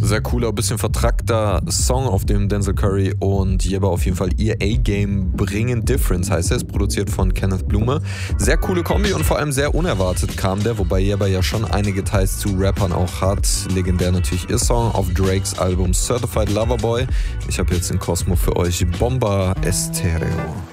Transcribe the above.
Sehr cooler, bisschen vertrackter Song, auf dem Denzel Curry und Yebba auf jeden Fall ihr A-Game bringen. Difference heißt er, ist produziert von Kenneth Blume. Sehr coole Kombi und vor allem sehr unerwartet kam der, wobei Yebba ja schon einige Ties zu Rappern auch hat. Legendär natürlich ihr Song auf Drakes Album Certified Lover Boy. Ich habe jetzt in Cosmo für euch Bomba Estéreo.